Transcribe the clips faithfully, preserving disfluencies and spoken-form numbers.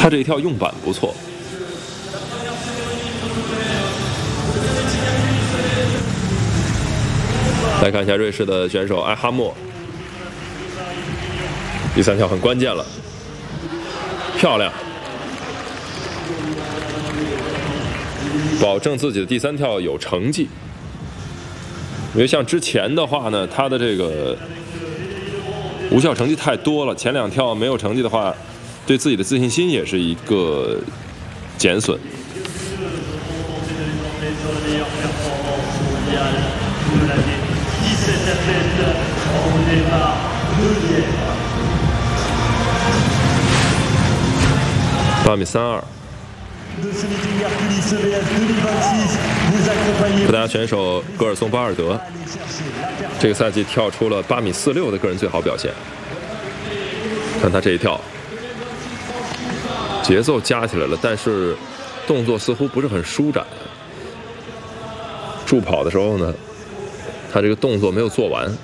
他这一跳用板不错。来看一下瑞士的选手埃哈默，第三跳很关键了，漂亮，保证自己的第三跳有成绩。因为像之前的话呢，他的这个无效成绩太多了，前两跳没有成绩的话，对自己的自信心也是一个减损。八米三二。葡萄牙选手戈尔松巴尔德这个赛季跳出了八米四六的个人最好表现。看他这一跳，节奏加起来了，但是动作似乎不是很舒展。助跑的时候呢，他这个动作没有做完。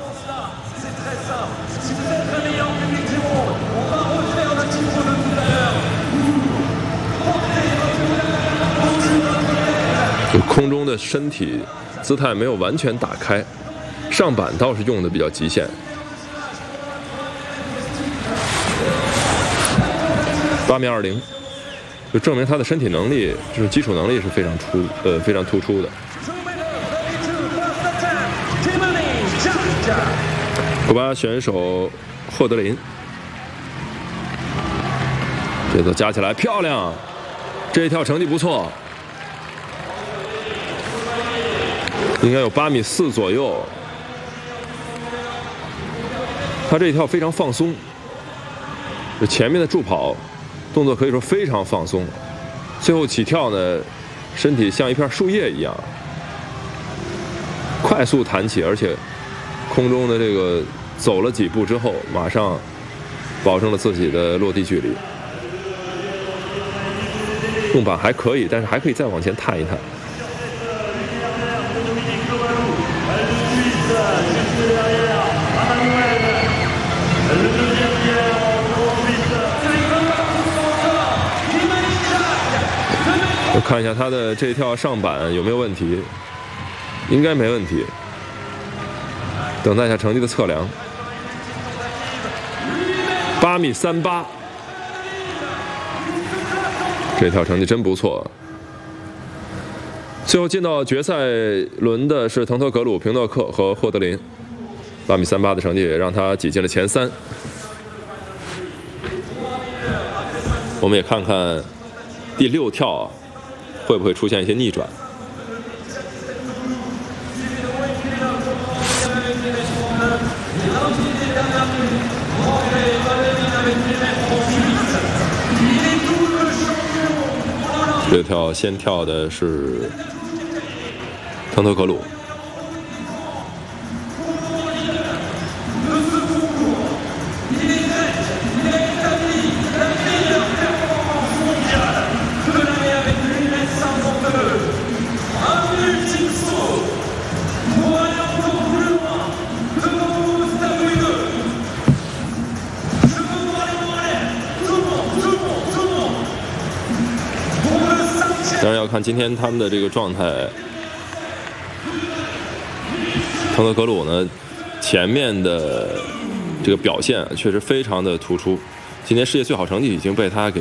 就空中的身体姿态没有完全打开，上板倒是用的比较极限。八米二零，就证明他的身体能力，就是基础能力是非常出呃非常突出的。古巴选手霍德林，这都加起来漂亮，这一跳成绩不错。应该有八米四左右，他这一跳非常放松，就前面的助跑动作可以说非常放松，最后起跳呢，身体像一片树叶一样，快速弹起，而且空中的这个走了几步之后，马上保证了自己的落地距离，用板还可以，但是还可以再往前探一探。我看一下他的这一跳上板有没有问题，应该没问题。等待一下成绩的测量，八米三八，这跳成绩真不错。最后进到决赛轮的是滕托格鲁、平诺克和霍德林，八米三八的成绩也让他挤进了前三。我们也看看第六跳会不会出现一些逆转。这跳先跳的是滕托格鲁，当然要看今天他们的这个状态。滕托格鲁呢，前面的这个表现确实非常的突出，今年世界最好成绩已经被他给